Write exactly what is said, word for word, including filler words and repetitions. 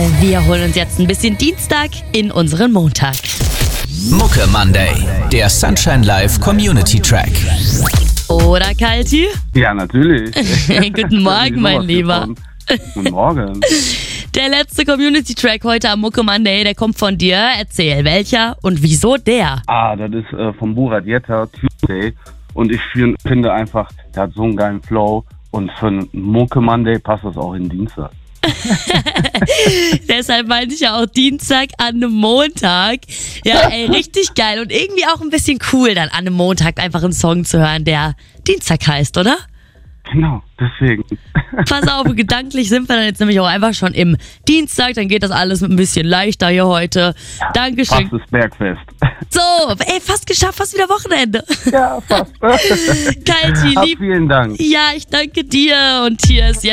wir holen uns jetzt ein bisschen Dienstag in unseren Montag. Mucke Monday, der Sunshine Live Community Track. Oder, Kalti? Ja, natürlich. Guten Morgen, mein Lieber. Guten Morgen. Der letzte Community-Track heute am Mucke Monday, der kommt von dir. Erzähl, welcher und wieso der? Ah, das ist äh, von Burak Yetta, Tuesday. Und ich find, finde einfach, der hat so einen geilen Flow. Und für einen Mucke Monday passt das auch in Dienstag. Deshalb meinte ich ja auch Dienstag an einem Montag. Ja, ey, richtig geil. Und irgendwie auch ein bisschen cool, dann an einem Montag einfach einen Song zu hören, der Dienstag heißt, oder? Genau, deswegen. Pass auf, gedanklich sind wir dann jetzt nämlich auch einfach schon im Dienstag. Dann geht das alles ein bisschen leichter hier heute. Ja, Dankeschön. fast das Bergfest. So, ey, fast geschafft, fast wieder Wochenende. Ja, fast. Kalti, Ach, lieb. vielen Dank. Ja, ich danke dir. Und hier ist jetzt